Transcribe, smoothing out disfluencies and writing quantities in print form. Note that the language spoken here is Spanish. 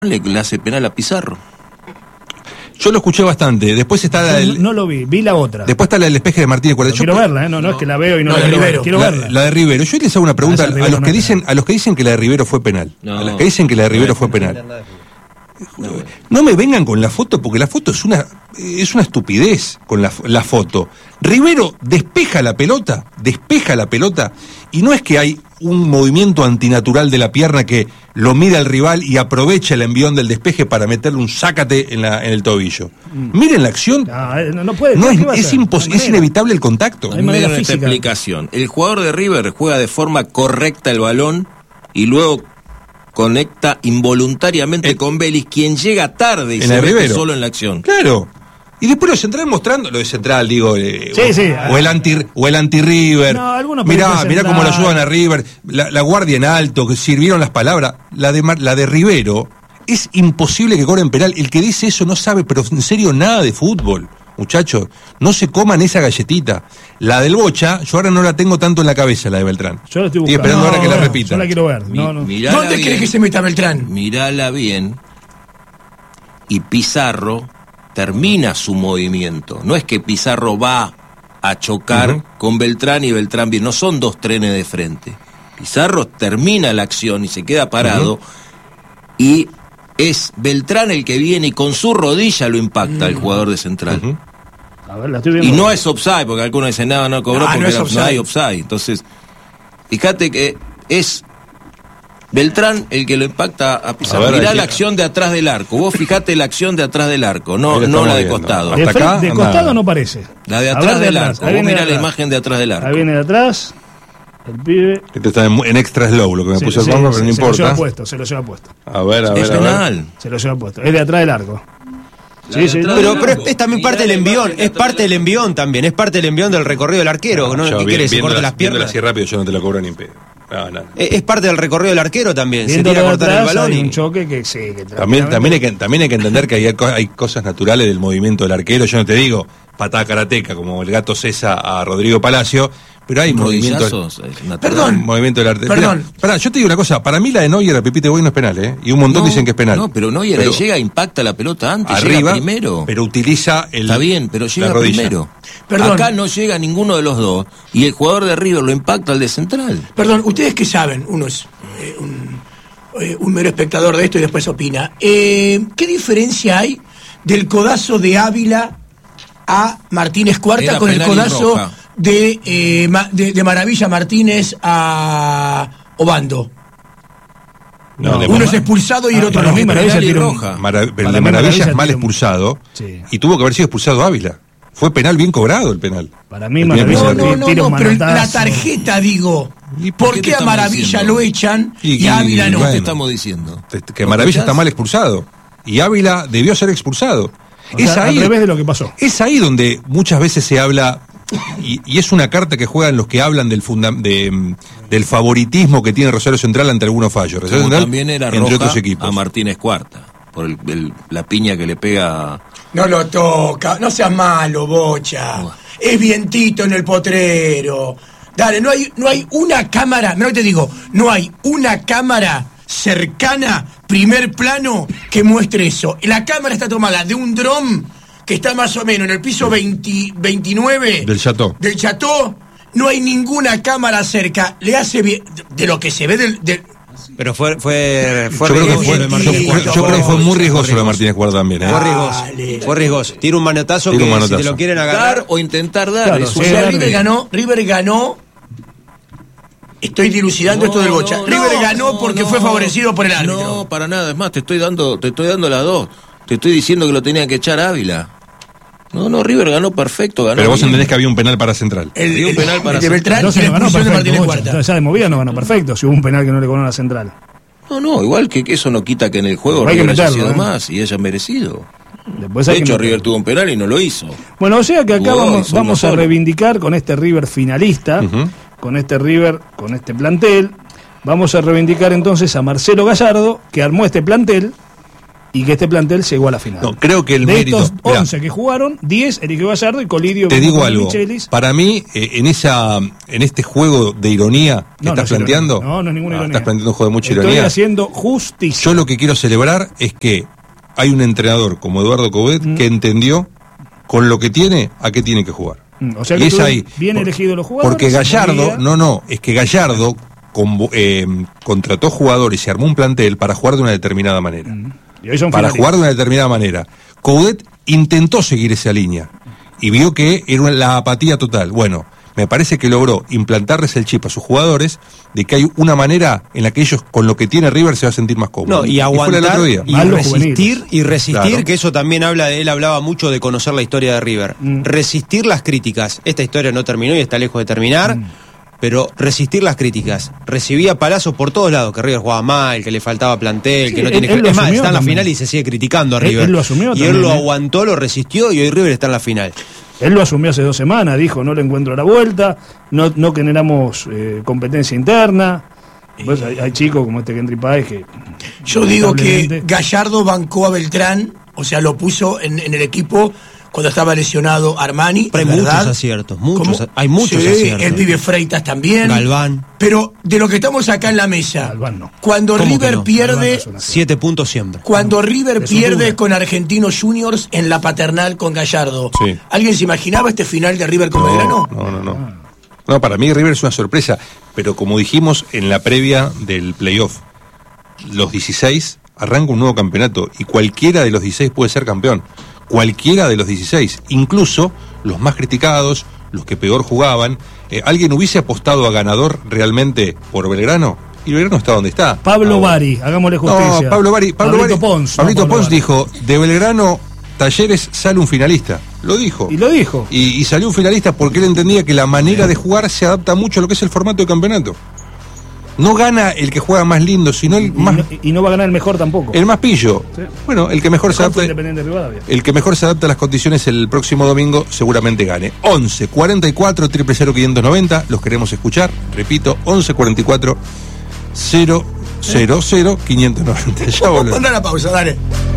le hace penal a Pizarro. Yo lo escuché bastante. Después está la del... No lo vi la otra. Después está la del despeje de Martínez Cuarta. Quiero verla, no es que la veo y no la quiero ver. Quiero verla. La de Rivero. Yo les hago una pregunta a los que dicen que la de Rivero fue penal. A los que dicen que la de Rivero fue penal. No me vengan con la foto, porque la foto es una estupidez con la foto. Rivero despeja la pelota, y no es que hay un movimiento antinatural de la pierna que lo mide al rival y aprovecha el envión del despeje para meterle un sácate en el tobillo. Miren la acción. No puede. Es inevitable el contacto. Miren esta explicación. El jugador de River juega de forma correcta el balón y luego conecta involuntariamente con Vélez, quien llega tarde y se mete solo en la acción. Claro. Y después los centrales mostrando, lo de central, digo, sí. o el anti-River. No, mirá cómo lo ayudan a River, la guardia en alto, que sirvieron las palabras. La de Rivero, es imposible que cobren penal. El que dice eso no sabe, pero en serio, nada de fútbol. Muchachos, no se coman esa galletita. La del Bocha, yo ahora no la tengo tanto en la cabeza, la de Beltrán. Yo la estoy buscando. Estoy esperando ahora que la repita. Yo la quiero ver. ¿Dónde crees que se meta Beltrán? Mírala bien. Y Pizarro termina su movimiento. No es que Pizarro va a chocar con Beltrán y Beltrán bien. No son dos trenes de frente. Pizarro termina la acción y se queda parado. Y es Beltrán el que viene y con su rodilla lo impacta el jugador de Central. A ver, la estoy viendo. Y no es offside, porque algunos dicen nada, no cobró porque no hay offside. Entonces, fíjate que es Beltrán el que lo impacta a Pizarro. Mirá la acción de atrás del arco. Vos fijate la acción de atrás del arco, no la de costado. ¿Hasta acá? De costado no parece. La de atrás del arco. Vos mirá la imagen de atrás del arco. Ahí viene de atrás. El pibe. Este está en extra slow, lo que me puso el bomba, pero no importa. Se lo lleva puesto. A ver. Es penal. Se lo lleva puesto. Es de atrás del arco. Pero es también parte del envión, es parte del envión también, es parte del envión del recorrido del arquero, ¿no? ¿Qué quiere? ¿Se corta las piernas? Así rápido yo no te la cobro ni en pedo. No. Es parte del recorrido del arquero también, se tira a cortar el balón. Un choque que también hay que entender que hay cosas naturales del movimiento del arquero. Yo no te digo patada karateca como el gato César a Rodrigo Palacio, pero hay movimientos. Movimiento del arquero. Perdón, yo te digo una cosa, para mí la de Neuer a Pepite Boy no es penal, y un montón dicen que es penal. No, pero Neuer llega, impacta la pelota antes, arriba, llega primero. Pero utiliza Está bien, pero llega primero. Acá no llega ninguno de los dos y el jugador de River lo impacta al de Central. Perdón, ustedes que saben, uno es un mero espectador de esto y después opina. ¿Qué diferencia hay del codazo de Ávila a Martínez Cuarta con el codazo de Maravilla Martínez a Obando? Uno es expulsado y el otro no. Maravilla roja. Pero el de Maravilla es mal expulsado y tuvo que haber sido expulsado Ávila. Fue penal bien cobrado el penal. Para mí Maravilla pero la tarjeta, digo. ¿Por qué a Maravilla lo echan y a Ávila no? ¿Qué te estamos diciendo? Que Maravilla está mal expulsado y Ávila debió ser expulsado. Al revés de lo que pasó. Es ahí donde muchas veces se habla, y es una carta que juegan los que hablan del favoritismo que tiene Rosario Central ante algunos fallos. Rosario Central, también era entre roja otros equipos. A Martínez Cuarta, por la piña que le pega. No lo toca, no seas malo, Bocha. Es vientito en el potrero. Dale, no hay una cámara, no te digo, no hay una cámara cercana, primer plano, que muestre eso. La cámara está tomada de un dron que está más o menos en el piso 29 del Chateau. No hay ninguna cámara cerca. Le hace bien de lo que se ve del pero fue yo creo que fue muy riesgoso lo de Martínez Cuarta también. Fue riesgoso. Tira un manotazo que si te lo quieren agarrar o intentar dar. River ganó. Estoy dilucidando esto del Bocha. River ganó porque fue favorecido por el árbitro. No, para nada. Es más, te estoy dando las dos. Te estoy diciendo que lo tenía que echar a Ávila. No, River ganó perfecto. Pero vos entendés que había un penal para Central. Había un penal para Central. Beltrán no se lo ganó perfecto, de Martínez Cuarta. Ya de movida no ganó perfecto, si hubo un penal que no le cobró a Central. No, igual que eso no quita que en el juego River haya sido más y haya merecido. De hecho, River tuvo un penal y no lo hizo. Bueno, o sea que acá vamos a reivindicar con este River finalista, con este River, con este plantel, vamos a reivindicar entonces a Marcelo Gallardo, que armó este plantel y que este plantel llegó a la final. No, creo que el de mérito... estos 11 que jugaron, 10 eligió Gallardo y Colidio... Te digo algo, para mí, en este juego de ironía que estás planteando... Ironía. No es ninguna ironía. Estás planteando un juego de mucha ironía. Estoy haciendo justicia. Yo lo que quiero celebrar es que hay un entrenador como Eduardo Coudet que entendió con lo que tiene, a qué tiene que jugar. O sea que es ahí, bien elegido los jugadores. Porque Gallardo, es que Gallardo contrató jugadores y armó un plantel para jugar de una determinada manera. Jugar de una determinada manera. Coudet intentó seguir esa línea y vio que era la apatía total. Bueno, me parece que logró implantarles el chip a sus jugadores de que hay una manera en la que ellos, con lo que tiene River, se va a sentir más cómodo. No, y aguantar, y resistir, claro. Que eso también él hablaba mucho de conocer la historia de River. Resistir las críticas. Esta historia no terminó y está lejos de terminar. Pero resistir las críticas. Recibía palazos por todos lados, que River jugaba mal, que le faltaba plantel, que no tiene... Es más, está en la final y se sigue criticando a River. Él lo asumió y él lo aguantó, lo resistió y hoy River está en la final. Él lo asumió hace 2 semanas, dijo, no le encuentro la vuelta, no generamos competencia interna. Pues hay chicos como este Kendry Páez que... Yo digo que Gallardo bancó a Beltrán, o sea, lo puso en el equipo... Cuando estaba lesionado Armani, pero hay muchos aciertos, hay muchos aciertos. El pibe Freitas también. Galván. Pero de lo que estamos acá en la mesa, Galván no. Cuando River pierde... 7 puntos siempre. Cuando River pierde con Argentinos Juniors en la Paternal con Gallardo, ¿alguien se imaginaba este final de River con Belgrano? No. No, para mí River es una sorpresa, pero como dijimos en la previa del playoff, los 16 arranca un nuevo campeonato y cualquiera de los 16 puede ser campeón. Cualquiera de los 16, incluso los más criticados, los que peor jugaban. ¿Alguien hubiese apostado a ganador realmente por Belgrano? Y Belgrano está donde está. Pablo Bari, hagámosle justicia. No, Pablito Pons dijo, de Belgrano Talleres sale un finalista. Lo dijo. Y lo dijo. Y salió un finalista porque él entendía que la manera de jugar se adapta mucho a lo que es el formato de campeonato. No gana el que juega más lindo, sino el más... Y no va a ganar el mejor tampoco. El más pillo. Sí. Bueno, el que mejor se adapta... El que mejor se adapta a las condiciones el próximo domingo seguramente gane. 11 44 000 590. Los queremos escuchar. Repito, 11 44 000 590. Ya volvemos. Manda la pausa, dale.